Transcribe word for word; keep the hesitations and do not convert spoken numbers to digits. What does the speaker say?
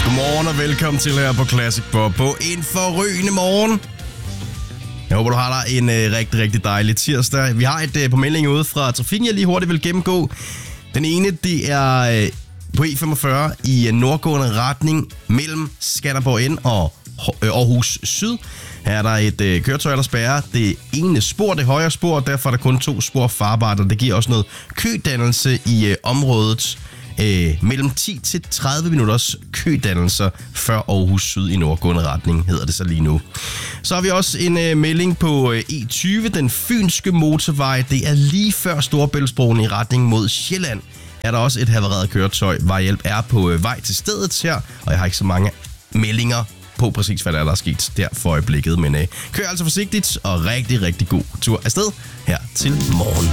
Godmorgen og velkommen til her på Classic Bob på en forrygende morgen. Jeg håber, du har dig en øh, rigtig, rigtig dejlig tirsdag. Vi har et øh, på melding ude fra trafikken, jeg lige hurtigt vil gennemgå. Den ene, det er øh, på E femogfyrre i øh, nordgående retning mellem Skanderborg Ind og øh, Aarhus Syd. Her er der et øh, køretøj, der spærrer det ene spor, det højre spor, og derfor er der kun to spor farbart, og det giver også noget kødannelse i øh, området. Øh, mellem ti til tredive minutters kødannelser før Aarhus Syd i nordgående retning, hedder det så lige nu. Så har vi også en øh, melding på øh, E tyve, den fynske motorvej. Det er lige før Storebæltsbroen i retning mod Sjælland. Er der også et havareret køretøj. Vejhjælp er på øh, vej til stedet her, og jeg har ikke så mange meldinger på præcis, hvad der er, der er sket der for øjeblikket. Men øh, kør altså forsigtigt, og rigtig, rigtig god tur afsted her til morgen.